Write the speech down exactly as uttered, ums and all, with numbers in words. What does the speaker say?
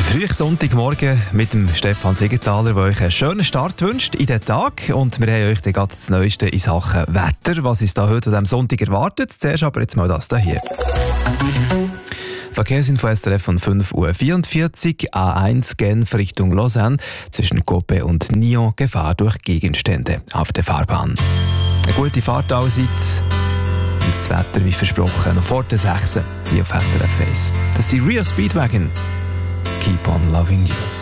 Früh Sonntagmorgen mit dem Stefan Siegenthaler, der euch einen schönen Start wünscht in den Tag. Und wir haben euch dann gerade das Neueste in Sachen Wetter, was uns da heute an diesem Sonntag erwartet. Zuerst aber jetzt mal das hier. Verkehrsinfo S R F von fünf Uhr vierundvierzig, A eins Genf Richtung Lausanne, zwischen Coppe und Nyon, Gefahr durch Gegenstände auf der Fahrbahn. Eine gute Fahrt allseits. Und das Wetter, wie versprochen, noch vor der sechs hier auf S R F eins. Das ist Rio Speedwagon. Keep on loving you.